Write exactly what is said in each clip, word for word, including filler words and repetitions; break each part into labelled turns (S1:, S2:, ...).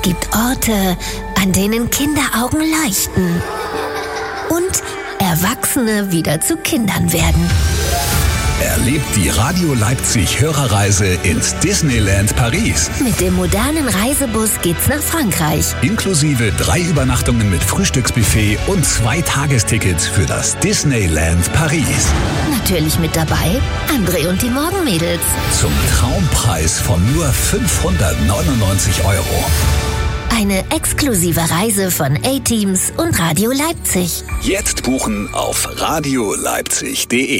S1: gibt Orte, an denen Kinderaugen leuchten und Erwachsene wieder zu Kindern werden.
S2: Erlebt die Radio Leipzig Hörerreise ins Disneyland Paris.
S1: Mit dem modernen Reisebus geht's nach Frankreich.
S2: Inklusive drei Übernachtungen mit Frühstücksbuffet und zwei Tagestickets für das Disneyland Paris.
S1: Natürlich mit dabei André und die Morgenmädels.
S2: Zum Traumpreis von nur fünfhundertneunundneunzig Euro.
S1: Eine exklusive Reise von A-Teams und Radio Leipzig.
S2: Jetzt buchen auf radio leipzig punkt de.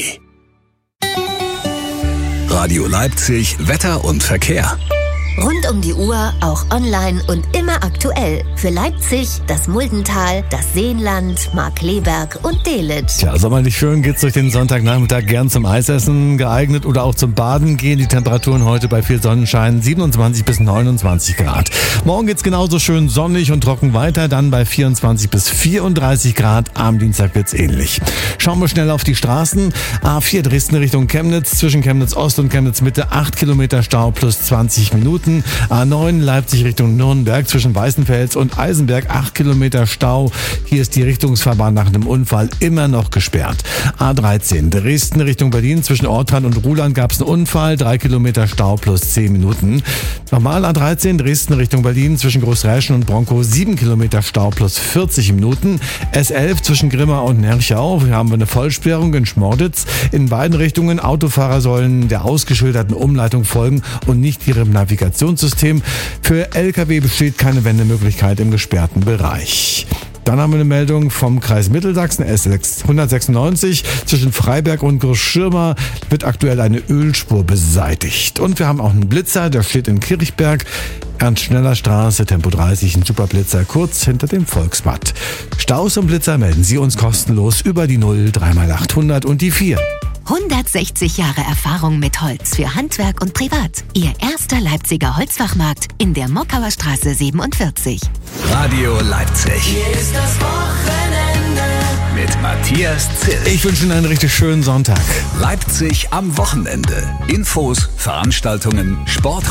S2: Radio Leipzig, Wetter und Verkehr.
S1: Rund um die Uhr, auch online und immer aktuell. Für Leipzig, das Muldental, das Seenland, Markkleeberg und Delitzsch.
S3: Tja, sommerlich schön geht's durch den Sonntagnachmittag, gern zum Eisessen geeignet oder auch zum Baden gehen. Die Temperaturen heute bei viel Sonnenschein siebenundzwanzig bis neunundzwanzig Grad. Morgen geht's genauso schön sonnig und trocken weiter, dann bei vierundzwanzig bis vierunddreißig Grad. Am Dienstag wird's ähnlich. Schauen wir schnell auf die Straßen. A vier Dresden Richtung Chemnitz, zwischen Chemnitz Ost und Chemnitz Mitte acht Kilometer Stau plus zwanzig Minuten. A neun Leipzig Richtung Nürnberg, zwischen Weißenfels und Eisenberg acht Kilometer Stau. Hier ist die Richtungsfahrbahn nach einem Unfall immer noch gesperrt. A dreizehn Dresden Richtung Berlin, zwischen Ortrand und Ruhland gab es einen Unfall, drei Kilometer Stau plus zehn Minuten. Nochmal A dreizehn Dresden Richtung Berlin, zwischen Großräschen und Bronkow sieben Kilometer Stau plus vierzig Minuten. S elf zwischen Grimma und Nerchau, hier haben wir eine Vollsperrung in Schmorditz. In beiden Richtungen Autofahrer sollen der ausgeschilderten Umleitung folgen und nicht ihrem Navigationssystem. Für L K W besteht keine Wendemöglichkeit im gesperrten Bereich. Dann haben wir eine Meldung vom Kreis Mittelsachsen, S hundertsechsundneunzig. Zwischen Freiberg und Großschirma wird aktuell eine Ölspur beseitigt. Und wir haben auch einen Blitzer, der steht in Kirchberg. Ernst-Schneller-Straße, Tempo dreißig, ein Superblitzer, kurz hinter dem Volksbad. Staus und Blitzer melden Sie uns kostenlos über die null drei mal achthundert und die vier.
S4: hundertsechzig Jahre Erfahrung mit Holz für Handwerk und Privat. Ihr erster Leipziger Holzfachmarkt in der Mockauer Straße siebenundvierzig.
S2: Radio Leipzig.
S5: Hier ist das Wochenende.
S2: Mit Matthias Zill.
S3: Ich wünsche Ihnen einen richtig schönen Sonntag.
S2: Leipzig am Wochenende. Infos, Veranstaltungen, Sport.